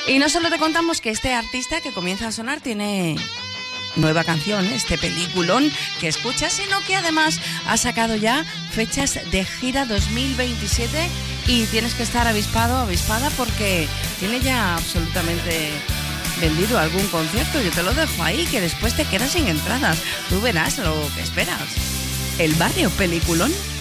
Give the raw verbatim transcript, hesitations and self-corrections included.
Y no solo te contamos que este artista que comienza a sonar tiene nueva canción, este peliculón que escuchas, sino que además ha sacado ya fechas de gira dos mil veintisiete y tienes que estar avispado, avispada, porque tiene ya absolutamente vendido algún concierto. Yo te lo dejo ahí, que después te quedas sin entradas. Tú verás lo que esperas. El Barrio Peliculón